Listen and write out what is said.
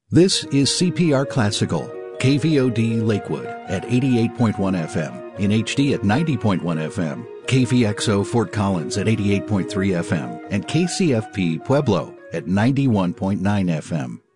This is CPR Classical, KVOD Lakewood at 88.1 FM, in HD at 90.1 FM, KVXO Fort Collins at 88.3 FM, and KCFP Pueblo at 91.9 FM.